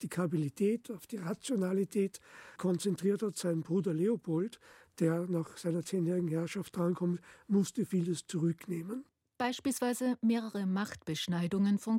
Praktikabilität, auf die Rationalität konzentriert hat. Sein Bruder Leopold, der nach seiner 10-jährigen Herrschaft drankommt, musste vieles zurücknehmen. Beispielsweise mehrere Machtbeschneidungen von